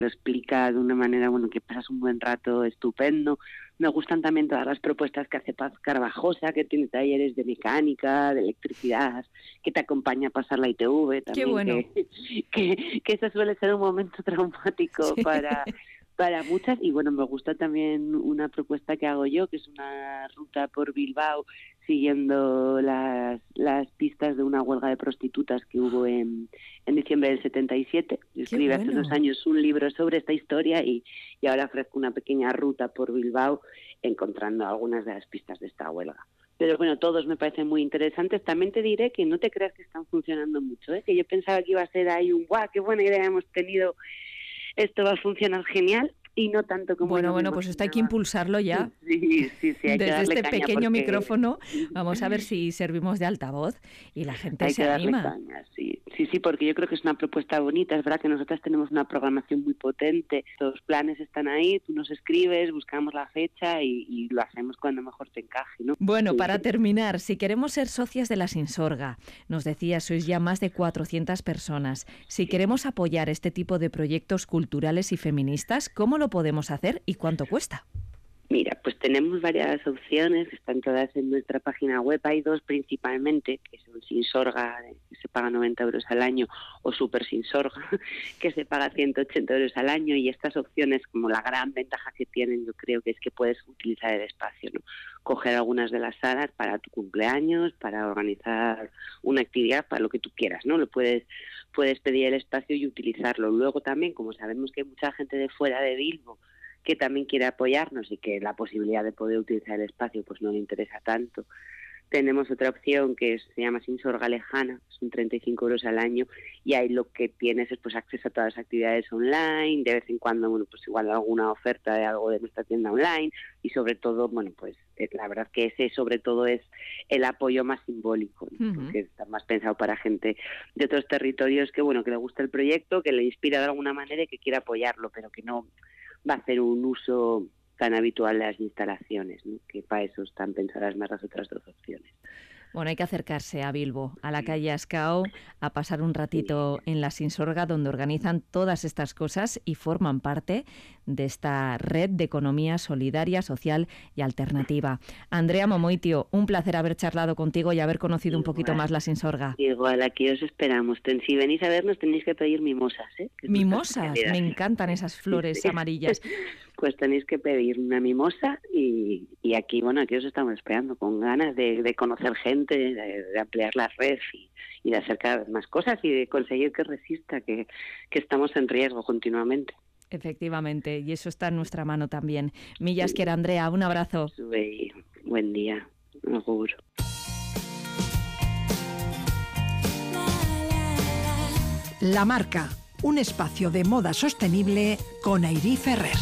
lo explica de una manera, que pasas un buen rato estupendo. Me gustan también todas las propuestas que hace Paz Carvajosa, que tiene talleres de mecánica, de electricidad, que te acompaña a pasar la ITV también. Qué bueno. Que eso suele ser un momento traumático Sí. para muchas. Y me gusta también una propuesta que hago yo, que es una ruta por Bilbao, siguiendo las pistas de una huelga de prostitutas que hubo en diciembre del 77. Yo escribí hace unos años un libro sobre esta historia y ahora ofrezco una pequeña ruta por Bilbao encontrando algunas de las pistas de esta huelga. Pero todos me parecen muy interesantes. También te diré que no te creas que están funcionando mucho, que yo pensaba que iba a ser ahí ¡guau, qué buena idea hemos tenido! Esto va a funcionar genial. Y no tanto como Bueno, pues esto hay que impulsarlo ya. Sí, hay desde que darle este caña pequeño porque... micrófono, vamos a ver si servimos de altavoz y la gente hay se que darle anima. Caña, sí, porque yo creo que es una propuesta bonita. Es verdad que nosotras tenemos una programación muy potente, los planes están ahí, tú nos escribes, buscamos la fecha y lo hacemos cuando mejor te encaje, ¿no? Bueno, para terminar, si queremos ser socias de la Sinsorga, nos decías, sois ya más de 400 personas. Si queremos apoyar este tipo de proyectos culturales y feministas, ¿cómo lo podemos hacer y cuánto cuesta? Mira, pues tenemos varias opciones, están todas en nuestra página web. Hay dos principalmente, que son Sinsorga, que se paga 90 euros al año, o Super Sinsorga, que se paga 180 euros al año. Y estas opciones, como la gran ventaja que tienen, yo creo que es que puedes utilizar el espacio, ¿no? Coger algunas de las salas para tu cumpleaños, para organizar una actividad, para lo que tú quieras, ¿no? Puedes pedir el espacio y utilizarlo. Luego también, como sabemos que hay mucha gente de fuera de Bilbo que también quiere apoyarnos y que la posibilidad de poder utilizar el espacio pues no le interesa tanto, tenemos otra opción que se llama Sinsorga Lejana, son 35 euros al año y ahí lo que tienes es pues acceso a todas las actividades online, de vez en cuando pues igual alguna oferta de algo de nuestra tienda online y sobre todo, pues la verdad que ese sobre todo es el apoyo más simbólico, ¿no? Porque está más pensado para gente de otros territorios que que le gusta el proyecto, que le inspira de alguna manera y que quiere apoyarlo, pero que no va a hacer un uso tan habitual de las instalaciones, ¿no? Que para eso están pensadas más las otras dos opciones. Bueno, hay que acercarse a Bilbo, a la calle Ascao, a pasar un ratito en la Sinsorga, donde organizan todas estas cosas y forman parte de esta red de economía solidaria, social y alternativa. Andrea Momoitio, un placer haber charlado contigo y haber conocido un poquito más la Sinsorga. Igual, aquí os esperamos. Si venís a vernos tenéis que pedir mimosas, ¿eh? Mimosas, me encantan esas flores amarillas. Pues tenéis que pedir una mimosa y aquí, aquí os estamos esperando con ganas de conocer gente, de ampliar la red y de hacer cada vez más cosas y de conseguir que resista, que estamos en riesgo continuamente. Efectivamente, y eso está en nuestra mano también. Mila esker, Andrea, un abrazo. Buen día, agur. La Marca, un espacio de moda sostenible con Airí Ferrer.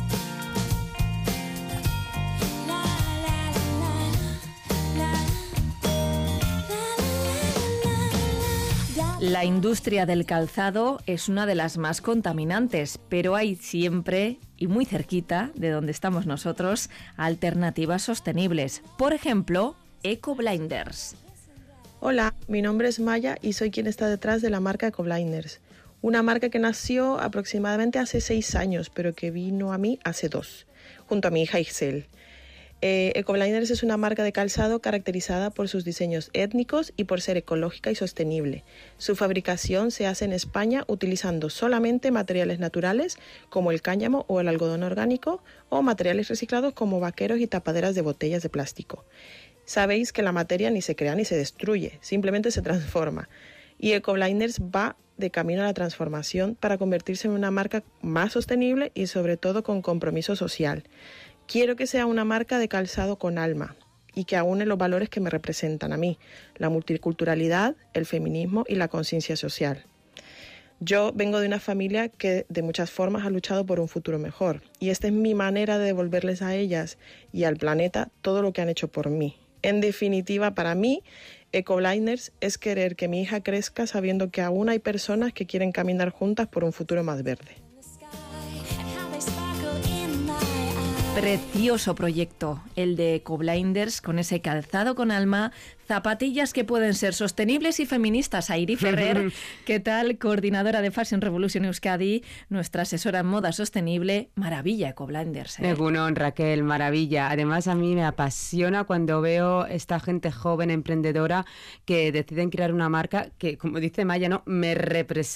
La industria del calzado es una de las más contaminantes, pero hay siempre, y muy cerquita de donde estamos nosotros, alternativas sostenibles. Por ejemplo, Ecoblinders. Hola, mi nombre es Maya y soy quien está detrás de la marca Ecoblinders. Una marca que nació aproximadamente hace 6 años, pero que vino a mí hace 2, junto a mi hija Ixel. Ecoblinders es una marca de calzado caracterizada por sus diseños étnicos y por ser ecológica y sostenible. Su fabricación se hace en España utilizando solamente materiales naturales como el cáñamo o el algodón orgánico o materiales reciclados como vaqueros y tapaderas de botellas de plástico. Sabéis que la materia ni se crea ni se destruye, simplemente se transforma. Y Ecoblinders va de camino a la transformación para convertirse en una marca más sostenible y sobre todo con compromiso social. Quiero que sea una marca de calzado con alma y que aúne los valores que me representan a mí, la multiculturalidad, el feminismo y la conciencia social. Yo vengo de una familia que de muchas formas ha luchado por un futuro mejor y esta es mi manera de devolverles a ellas y al planeta todo lo que han hecho por mí. En definitiva, para mí, Ecoblinders es querer que mi hija crezca sabiendo que aún hay personas que quieren caminar juntas por un futuro más verde. Precioso proyecto, el de Ecoblinders, con ese calzado con alma, zapatillas que pueden ser sostenibles y feministas. Airi Ferrer, ¿qué tal? Coordinadora de Fashion Revolution Euskadi, nuestra asesora en moda sostenible. Maravilla, Ecoblinders. Egunon, Raquel, maravilla. Además, a mí me apasiona cuando veo esta gente joven, emprendedora, que deciden crear una marca que, como dice Maya, ¿no?, me representa.